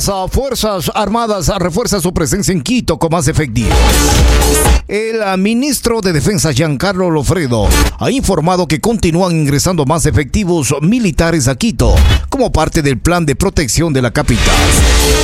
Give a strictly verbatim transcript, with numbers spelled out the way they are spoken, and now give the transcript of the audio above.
Fuerzas Armadas refuerza su presencia en Quito con más efectivos. El ministro de Defensa, Giancarlo Lofredo, ha informado que continúan ingresando más efectivos militares a Quito como parte del plan de protección de la capital.